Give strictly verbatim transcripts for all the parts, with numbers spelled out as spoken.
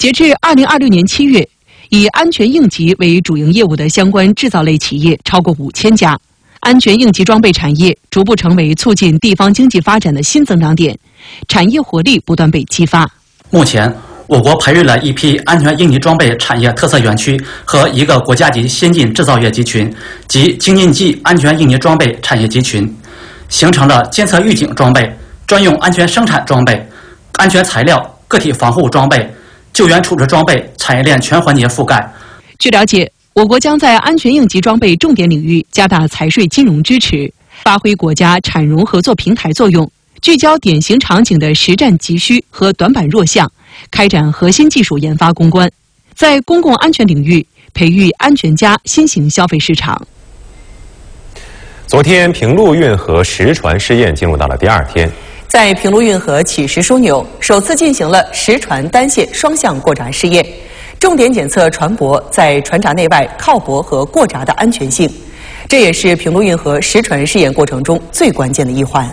截至二零二六年七月，以安全应急为主营业务的相关制造类企业超过五千家，安全应急装备产业逐步成为促进地方经济发展的新增长点，产业活力不断被激发。 目前，我国培育了一批安全应急装备产业特色园区和一个国家级先进制造业集群及京津冀安全应急装备产业集群，形成了监测预警装备、专用安全生产装备、安全材料、个体防护装备、救援处置装备产业链全环节覆盖。 据了解，我国将在安全应急装备重点领域加大财税金融支持，发挥国家产融合作平台作用，聚焦典型场景的实战急需和短板弱项，开展核心技术研发攻关，在公共安全领域培育安全加新型消费市场。 昨天，平陆运河实船试验进入到了第二天。 在平陆运河起石枢纽，首次进行了实船单线双向过闸试验，重点检测船舶在船闸内外靠泊和过闸的安全性，这也是平陆运河实船试验过程中最关键的一环。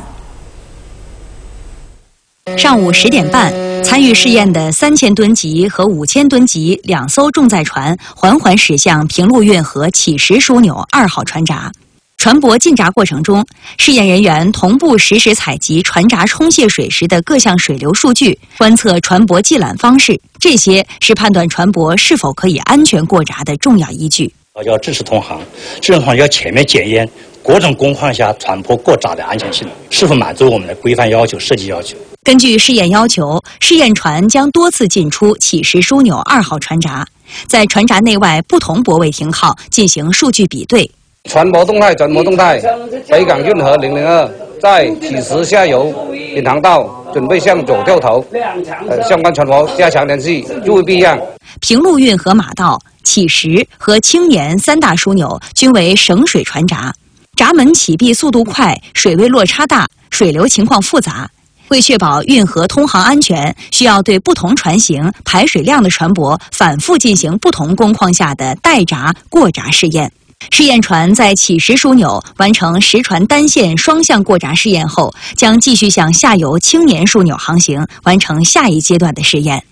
上午十点半，参与试验的三千吨级和五千吨级两艘重载船缓缓驶向平陆运河起石枢纽二号船闸。船舶进闸过程中，试验人员同步实时采集船闸冲卸水时的各项水流数据，观测船舶系缆方式，这些是判断船舶是否可以安全过闸的重要依据。 要支持同行，支持同行要全面检验各种工况下船舶过闸的安全性是否满足我们的规范要求、设计要求。 根据试验要求，试验船将多次进出起石枢纽二号船闸，在船闸内外不同泊位停靠进行数据比对。 船舶动态、船舶动态，北港运河零零二在起石下游引航道准备向左掉头，呃，相关船舶加强联系，注意避让。 平陆运河马道、起石和青年三大枢纽均为省水船闸，闸门启闭速度快，水位落差大，水流情况复杂。为确保运河通航安全，需要对不同船型、排水量的船舶反复进行不同工况下的待闸、过闸试验。试验船在起石枢纽完成实船单线双向过闸试验后，将继续向下游青年枢纽航行，完成下一阶段的试验。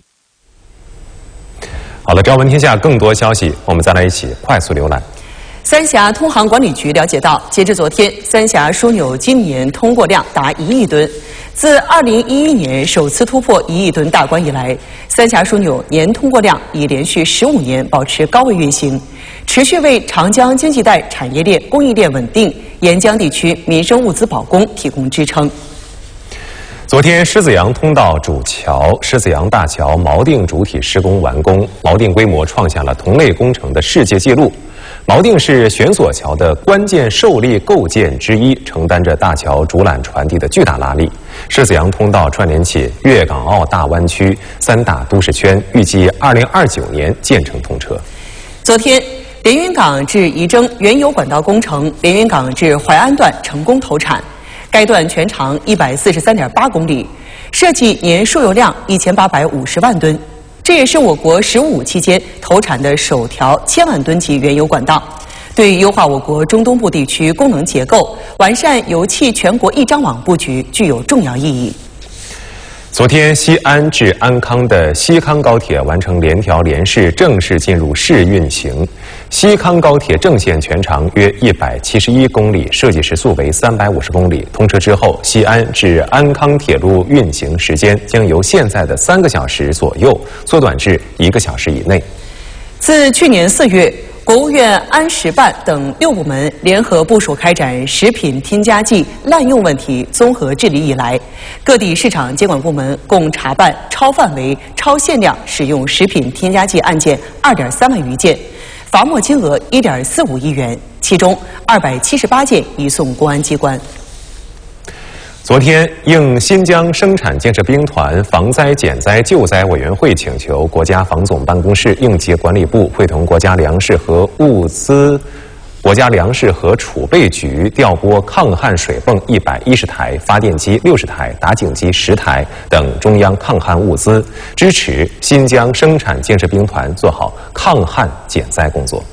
好了，朝闻天下更多消息，我们再来一起快速浏览。 三峡通航管理局了解到，截至昨天，三峡枢纽今年通过量达一亿吨。自二零一一年首次突破一亿吨大关以来，三峡枢纽年通过量已连续十五年保持高位运行，持续为长江经济带产业链、供应链稳定、沿江地区民生物资保供提供支撑。 昨天，狮子洋通道主桥狮子洋大桥锚定主体施工完工，锚定规模创下了同类工程的世界纪录。锚定是悬索桥的关键受力构件之一，承担着大桥主缆传递的巨大拉力。狮子洋通道串联起粤港澳大湾区三大都市圈，预计二零二九年建成通车。 昨天，连云港至仪征原有管道工程连云港至淮安段成功投产，该段全长一百四十三点八公里，设计年输油量一千八百五十万吨。这也是我国“十五”期间投产的首条千万吨级原油管道，对优化我国中东部地区功能结构、完善油气全国一张网布局具有重要意义。 昨天，西安至安康的西康高铁完成联调联试，正式进入试运行。西康高铁正线全长约一百七十一公里，设计时速为三百五十公里。通车之后，西安至安康铁路运行时间将由现在的三个小时左右缩短至一个小时以内。 自去年四月，国务院安食办等六部门联合部署开展食品添加剂滥用问题综合治理以来，各地市场监管部门共查办超范围、超限量使用食品添加剂案件二点三万余件，罚没金额一点四五亿元，其中二百七十八件移送公安机关。 昨天，应新疆生产建设兵团防灾减灾救灾委员会请求，国家防总办公室应急管理部会同国家粮食和物资、国家粮食和储备局调拨抗旱水泵一百一十台、发电机六十台、打井机十台等中央抗旱物资，支持新疆生产建设兵团做好抗旱减灾工作。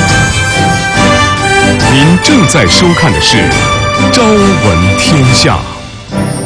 您正在收看的是《朝闻天下》。